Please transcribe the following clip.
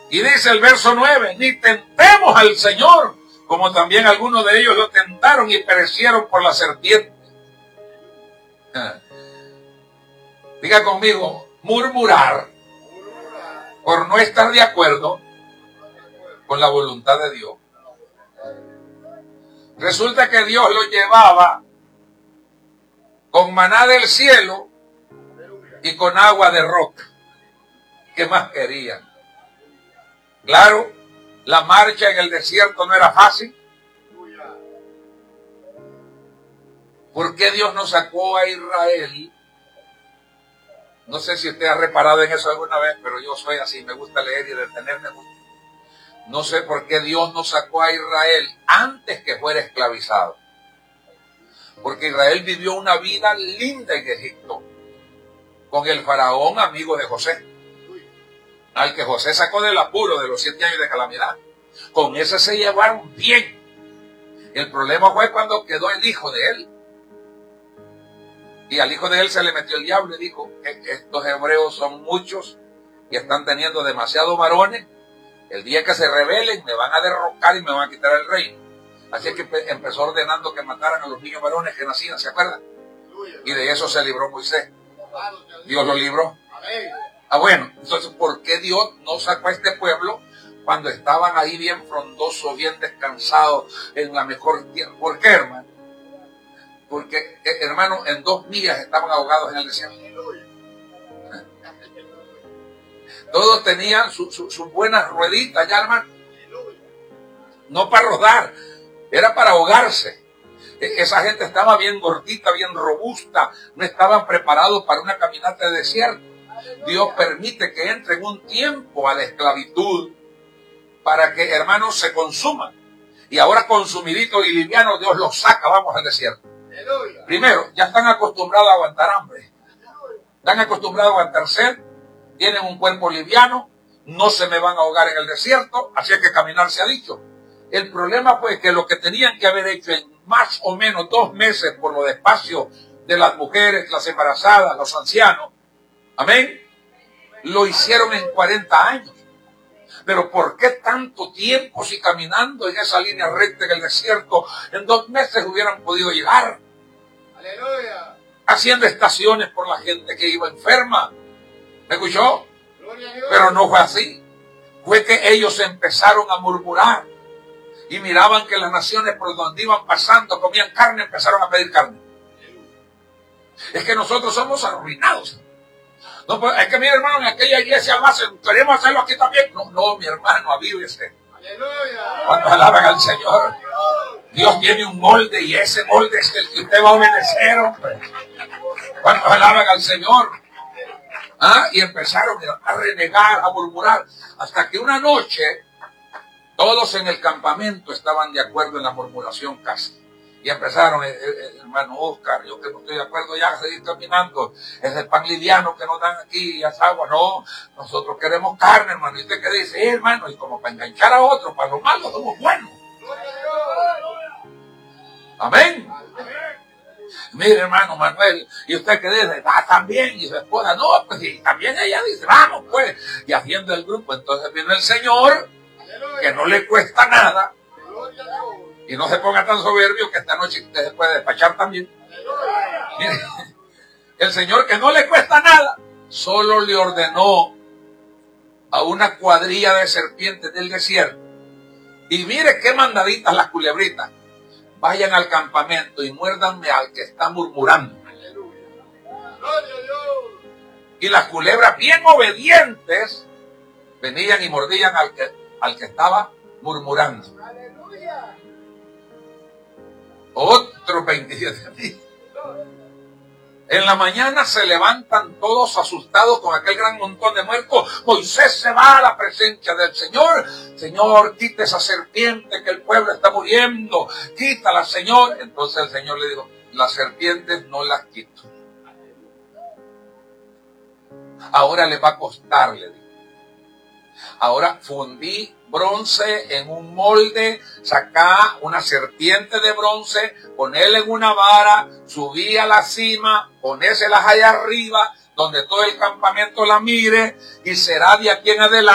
Y dice el verso 9, ni tentemos al Señor, como también algunos de ellos lo tentaron y perecieron por la serpiente. Diga conmigo, murmurar por no estar de acuerdo con la voluntad de Dios. Resulta que Dios lo llevaba con maná del cielo y con agua de roca. ¿Qué más querían? Claro, la marcha en el desierto no era fácil. ¿Por qué Dios no sacó a Israel? No sé si usted ha reparado en eso alguna vez, pero yo soy así, me gusta leer y detenerme mucho. No sé por qué Dios no sacó a Israel antes que fuera esclavizado. Porque Israel vivió una vida linda en Egipto, con el faraón amigo de José, al que José sacó del apuro de los 7 años de calamidad. Con ese se llevaron bien. El problema fue cuando quedó el hijo de él. Y al hijo de él se le metió el diablo y dijo, estos hebreos son muchos y están teniendo demasiados varones. El día que se rebelen me van a derrocar y me van a quitar el reino. Así que empezó ordenando que mataran a los niños varones que nacían, ¿se acuerdan? Y de eso se libró Moisés. Dios lo libró. Bueno, entonces, ¿por qué Dios no sacó a este pueblo cuando estaban ahí bien frondosos, bien descansados, en la mejor tierra? ¿Por qué, hermano? Porque, hermano, en 2 millas estaban ahogados en el desierto. Todos tenían sus buenas rueditas ya, hermano. No para rodar, era para ahogarse. Esa gente estaba bien gordita, bien robusta, no estaban preparados para una caminata de desierto. Dios permite que entren un tiempo a la esclavitud para que, hermanos, se consuman. Y ahora consumiditos y livianos, Dios los saca, vamos al desierto. Primero, ya están acostumbrados a aguantar hambre. Están acostumbrados a aguantar sed. Tienen un cuerpo liviano. No se me van a ahogar en el desierto. Así es que caminar se ha dicho. El problema fue que lo que tenían que haber hecho en más o menos 2 meses por lo despacio de las mujeres, las embarazadas, los ancianos. Amén. Lo hicieron en 40 años. Pero ¿por qué tanto tiempo si caminando en esa línea recta en el desierto en 2 meses hubieran podido llegar? Aleluya. Haciendo estaciones por la gente que iba enferma. ¿Me escuchó? Pero no fue así. Fue que ellos empezaron a murmurar y miraban que las naciones por donde iban pasando comían carne, empezaron a pedir carne. Es que nosotros somos arruinados. No, pues, es que mi hermano, en aquella iglesia lo hacen, queremos hacerlo aquí también. No, mi hermano, avívese. Cuando alaban al Señor, Dios tiene un molde y ese molde es el que usted va a obedecer, hombre. Cuando alaban al Señor, y empezaron a renegar, a murmurar, hasta que una noche todos en el campamento estaban de acuerdo en la murmuración casi. Y empezaron, hermano Oscar, yo que no estoy de acuerdo ya, seguir caminando. Es el pan liviano que nos dan aquí y es agua. No, nosotros queremos carne, hermano. ¿Y usted qué dice? Hermano, y como para enganchar a otro, para lo malo somos buenos. Amén. Mire, hermano Manuel, ¿y usted qué dice? También. Y su esposa, no, pues y también ella dice, vamos pues. Y haciendo el grupo, entonces viene el Señor, que no le cuesta nada. Y no se ponga tan soberbio que esta noche usted se puede despachar también. Mire, el Señor, que no le cuesta nada, solo le ordenó a una cuadrilla de serpientes del desierto. Y mire qué mandaditas las culebritas. Vayan al campamento y muérdanme al que está murmurando. Y las culebras bien obedientes venían y mordían al que estaba murmurando. Otros 27,000. En la mañana se levantan todos asustados con aquel gran montón de muertos. Moisés se va a la presencia del Señor. Señor, quita esa serpiente que el pueblo está muriendo. Quítala, Señor. Entonces el Señor le dijo, las serpientes no las quito. Ahora le va a costar, le dijo. Ahora fundí bronce en un molde, sacá una serpiente de bronce, ponela en una vara, subí a la cima, ponéselas allá arriba, donde todo el campamento la mire, y será de aquí en adelante